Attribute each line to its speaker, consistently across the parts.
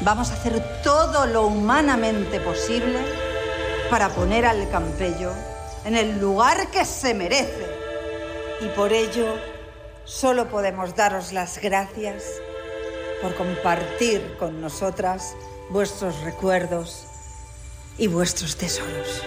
Speaker 1: Vamos a hacer todo lo humanamente posible para poner al Campello en el lugar que se merece. Y por ello, solo podemos daros las gracias por compartir con nosotras vuestros recuerdos y vuestros tesoros.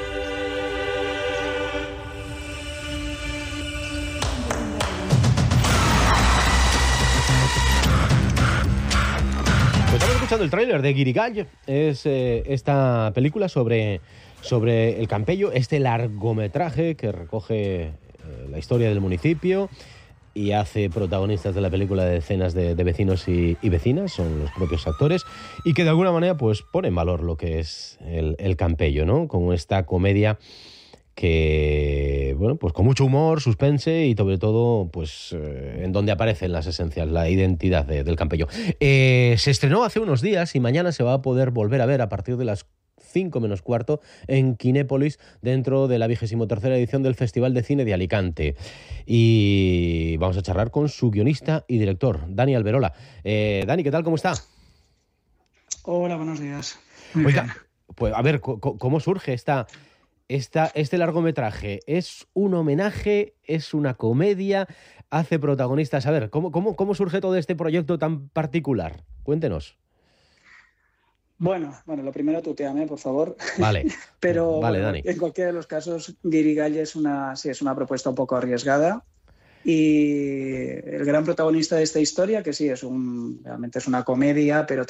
Speaker 2: Pues estamos escuchando el tráiler de Guirigall. Es esta película sobre el Campello, este largometraje que recoge la historia del municipio y hace protagonistas de la película de decenas de vecinos y vecinas, son los propios actores, y que de alguna manera pues pone en valor lo que es el Campello, ¿no? Con esta comedia que, bueno, pues con mucho humor, suspense y sobre todo, pues en donde aparecen las esencias, la identidad del Campello. Se estrenó hace unos días y mañana se va a poder volver a ver a partir de las 5 menos cuarto en Kinépolis, dentro de la 23ª edición del Festival de Cine de Alicante. Y vamos a charlar con su guionista y director, Dani Alberola. Dani, ¿qué tal? ¿Cómo está?
Speaker 3: Hola, buenos días. Muy bien.
Speaker 2: Pues a ver, ¿cómo surge este largometraje? ¿Es un homenaje? ¿Es una comedia? ¿Hace protagonistas? A ver, ¿cómo surge todo este proyecto tan particular? Cuéntenos.
Speaker 3: Bueno, lo primero tuteame, por favor.
Speaker 2: Vale.
Speaker 3: Pero
Speaker 2: vale, Dani.
Speaker 3: En cualquiera de los casos, Guirigall es una propuesta un poco arriesgada. Y el gran protagonista de esta historia, que sí, realmente es una comedia, pero